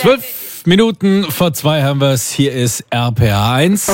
12 Minuten vor 2 haben wir es. Hier ist RPA 1.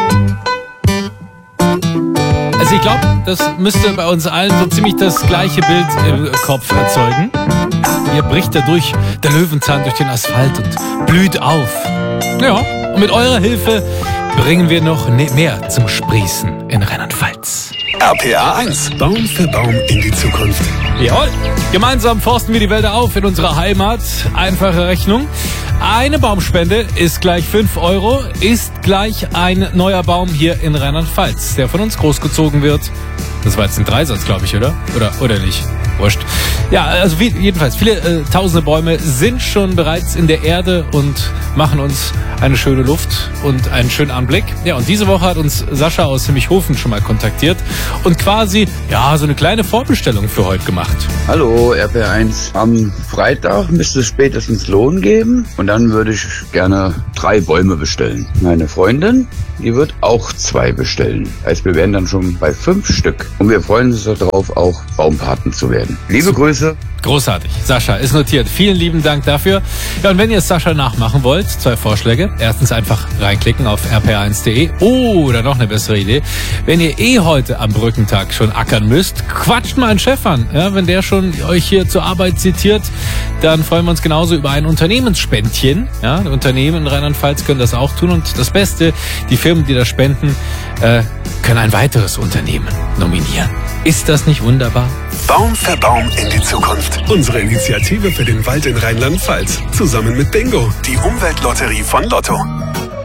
Also ich glaube, das müsste bei uns allen so ziemlich das gleiche Bild im Kopf erzeugen. Hier bricht dadurch der Löwenzahn durch den Asphalt und blüht auf. Ja, und mit eurer Hilfe bringen wir noch mehr zum Sprießen in Rheinland-Pfalz. RPA 1. Baum für Baum in die Zukunft. Jawohl. Gemeinsam forsten wir die Wälder auf in unserer Heimat. Einfache Rechnung. Eine Baumspende ist gleich 5 Euro, ist gleich ein neuer Baum hier in Rheinland-Pfalz, der von uns großgezogen wird. Das war jetzt ein Dreisatz, glaube ich, oder? Oder nicht? Wurscht. Ja, also jedenfalls, viele tausende Bäume sind schon bereits in der Erde und machen uns eine schöne Luft und einen schönen Anblick. Ja, und diese Woche hat uns Sascha aus Himmichhofen schon mal kontaktiert und quasi, ja, so eine kleine Vorbestellung für heute gemacht. Hallo, RP1. Am Freitag müsste es spätestens Lohn geben und dann würde ich gerne 3 Bäume bestellen. Meine Freundin, die wird auch 2 bestellen. Also wir wären dann schon bei 5 Stück. Und wir freuen uns darauf, auch Baumpaten zu werden. Liebe Grüße. Großartig. Sascha, ist notiert. Vielen lieben Dank dafür. Ja, und wenn ihr es Sascha nachmachen wollt, 2 Vorschläge. Erstens einfach reinklicken auf rpa1.de. Oder noch eine bessere Idee. Wenn ihr heute am Brückentag schon ackern müsst, quatscht mal einen Chef an. Ja, wenn der schon euch hier zur Arbeit zitiert, dann freuen wir uns genauso über ein Unternehmensspendchen. Ja, die Unternehmen in Rheinland-Pfalz können das auch tun. Und das Beste, die Firmen, die das spenden, können ein weiteres Unternehmen nominieren. Ist das nicht wunderbar? Baum für Baum in die Zukunft. Unsere Initiative für den Wald in Rheinland-Pfalz. Zusammen mit Bingo, die Umweltlotterie von Lotto.